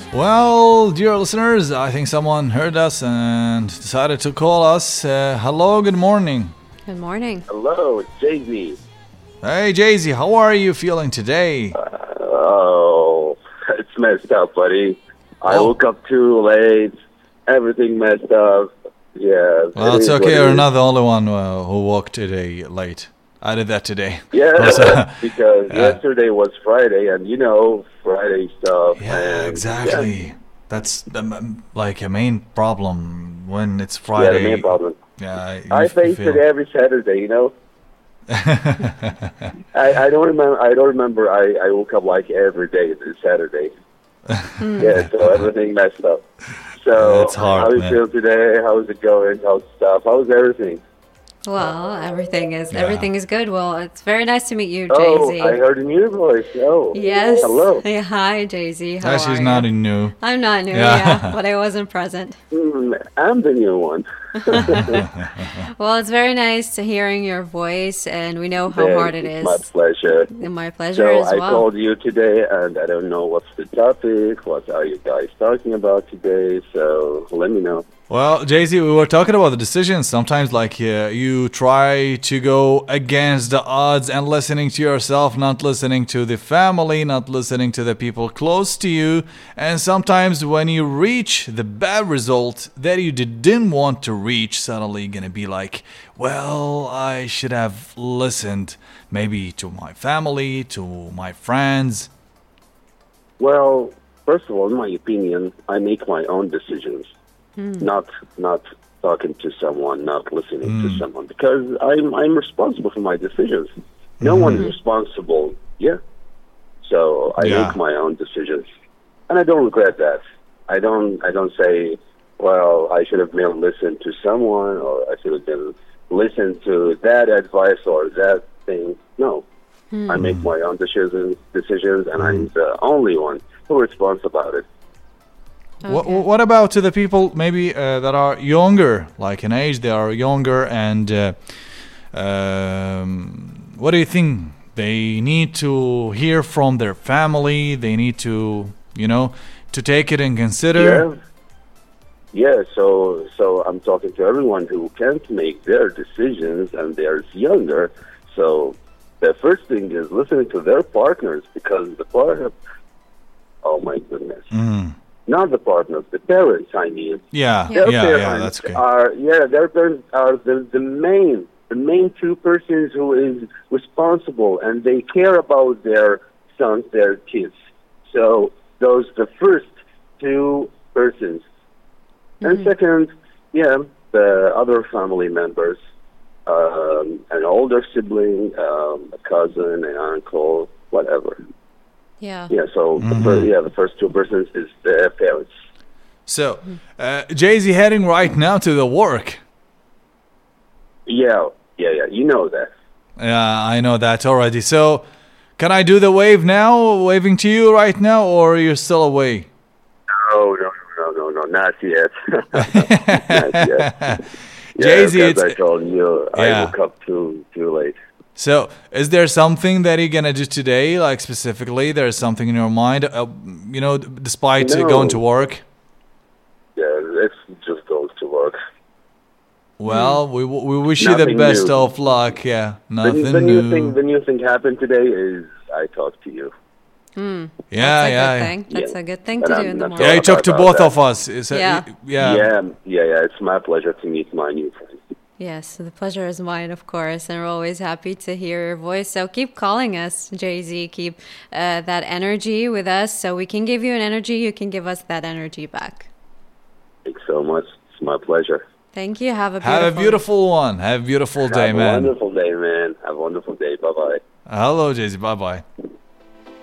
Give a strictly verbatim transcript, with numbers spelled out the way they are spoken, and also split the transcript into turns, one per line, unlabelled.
Well, dear listeners, I think someone heard us and decided to call us. Uh, hello, good morning.
Good morning.
Hello, it's Jay-Z.
Hey, Jay-Z, how are you feeling today?
Uh, oh, it's messed up, buddy. I
Oh.
woke up too late. Everything messed up. Yeah.
Well,
it
it's
is
okay.
what it
You're
is.
not the only one uh, who woke today late. I did that today.
Yeah,
Plus, uh,
because
yeah.
yesterday was Friday, and you know, Friday stuff.
Yeah,
and,
exactly.
Yeah,
That's the, m- like a main problem when it's
yeah,
Friday.
the main problem.
Yeah, you
I
f-
face
feel-
it every Saturday, you know. I, I don't remember. I don't remember. I, I woke up like every day this Saturday. Yeah, so everything messed up. So
It's hard,
how you
man.
feel today? How's it going? How's stuff? How's everything?
Well, everything is
Yeah.
everything is good. Well, it's very nice to meet you,
Oh,
Jay-Z.
I heard a new voice. Oh,
Yes.
Hello.
Hey, hi, Jay-Z. How
Yeah,
are
she's
you?
not new.
I'm not new,
Yeah.
yeah, but I wasn't present.
Mm, I'm the new one.
Well, it's very nice to hearing your voice, and we know how
Yeah,
hard it
it's
is.
My pleasure.
And my pleasure
So
as
I
well.
called you today, and I don't know what's the topic. What are you guys talking about today? So let me know.
Well, Jay-Z, we were talking about the decisions. Sometimes, like, uh, you try to go against the odds and listening to yourself, not listening to the family, not listening to the people close to you. And sometimes when you reach the bad result that you didn't want to reach, suddenly you're going to be like, well, I should have listened maybe to my family, to my friends.
Well, first of all, in my opinion, I make my own decisions. Not not talking to someone, not listening to someone, because I'm I'm responsible for my decisions. No one is responsible. Yeah. So I
Yeah.
make my own decisions, and I don't regret that. I don't I don't say, well, I should have been listened to someone, or I should have been listened to that advice or that thing. No, I make my own decisions decisions, and I'm the only one who responds about it.
What,
Okay.
what about to the people maybe uh, that are younger, like in age, they are younger, and uh, um, what do you think? They need to hear from their family. They need to, you know, to take it and consider.
Yeah. Yeah, so so I'm talking to everyone who can't make their decisions and they're younger. So the first thing is listening to their partners, because the partner, oh my goodness,
Mm.
not the partners, the parents, I mean.
Yeah,
Yeah.
yeah,
Their
yeah,
parents
that's good.
Are, yeah, their parents are the, the main, the main two persons who is responsible, and they care about their sons, their kids. So those the first two persons. And second, yeah, the other family members, um, an older sibling, um, a cousin, an uncle, whatever.
Yeah.
Yeah, so the fir- yeah, the first two persons is the parents.
So, uh, Jay-Z heading right now to the work.
Yeah, yeah, yeah. You know that.
Yeah, I know that already. So, can I do the wave now, waving to you right now, or you're still away?
No, no, no, no, no, not yet. Not yet. Yeah,
Jay-Z,
because
it's-
I told you
Yeah.
I woke up too too late.
So, is there something that you're gonna do today, like specifically? There's something in your mind, uh, you know, d- despite uh,
No.
going to work.
Yeah, let's just go to work.
Well, we w- we wish you the
Nothing
best
new.
of luck. Yeah,
The,
nothing
the new
new.
thing, the new thing happened today is I talked to you.
yeah,
That's a
yeah,
good
yeah.
thing. That's
Yeah.
a good thing
But
to
I'm
do in the
not
morning.
Yeah, you
About-
talked to
about
both
that.
of us. Is it-
Yeah.
yeah,
yeah, yeah, yeah. It's my pleasure to meet my new friend.
Yes, the pleasure is mine, of course, and we're always happy to hear your voice. So keep calling us, Jay-Z. Keep uh, that energy with us, so we can give you an energy. You can give us that energy back.
Thanks so much. It's my pleasure.
Thank you. Have a beautiful.
Have a beautiful one. Have a beautiful day,
Have
man.
a wonderful day, man. Have a wonderful day. Bye bye.
Hello, Jay-Z. Bye bye.